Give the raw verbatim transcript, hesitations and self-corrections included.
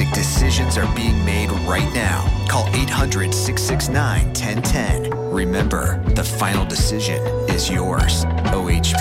Strategic decisions are being made right now. Call eight hundred, six six nine, one zero one zero. Remember, the final decision is yours. O H P.